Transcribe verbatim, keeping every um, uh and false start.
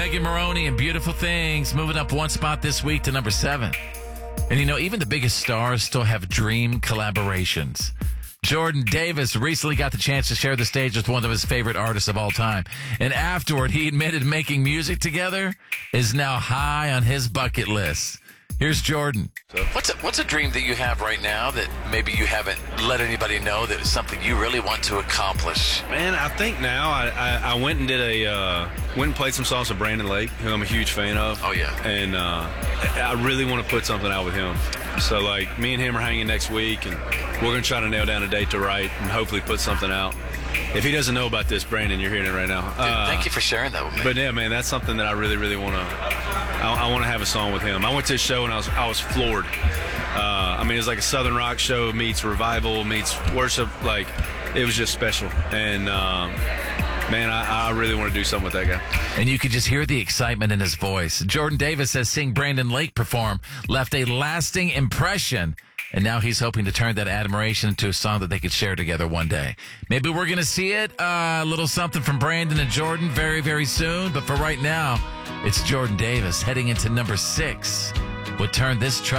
Megan Maroney and Beautiful Things moving up one spot this week to number seven. And you know, even the biggest stars still have dream collaborations. Jordan Davis recently got the chance to share the stage with one of his favorite artists of all time. And afterward, he admitted making music together is now high on his bucket list. Here's Jordan. So what's a, what's a dream that you have right now that maybe you haven't let anybody know that is something you really want to accomplish? Man, I think now I, I, I went and did a uh, went and played some songs with Brandon Lake, who I'm a huge fan of. Oh yeah, and uh, I really want to put something out with him. So like me and him are hanging next week, and we're gonna try to nail down a date to write and hopefully put something out. If he doesn't know about this, Brandon, you're hearing it right now. Dude, uh, thank you for sharing that with me. But yeah, man, that's something that I really, really want to. I, I want to have a song with him. I went to his show and I was I was floored. Uh, I mean, it was like a Southern rock show meets revival meets worship. Like, it was just special. And um, man, I, I really want to do something with that guy. And you could just hear the excitement in his voice. Jordan Davis says seeing Brandon Lake perform left a lasting impression. And now he's hoping to turn that admiration into a song that they could share together one day. Maybe we're going to see it. Uh, a little something from Brandon and Jordan very, very soon. But for right now, it's Jordan Davis heading into number six. Would turn this track